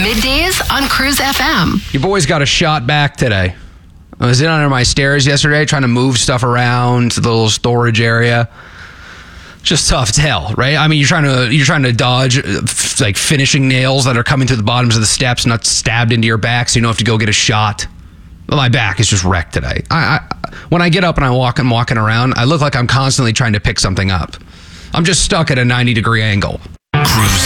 Middays on Cruise FM. Your boy's got a shot back today. I was in under my stairs yesterday trying to move stuff around to the little storage area. Just tough as hell, right? I mean, you're trying to dodge like finishing nails that are coming through the bottoms of the steps, not stabbed into your back, so you don't have to go get a shot. My back is just wrecked today. When I get up and I'm walking around, I look like I'm constantly trying to pick something up. I'm just stuck at a 90-degree angle. Cruise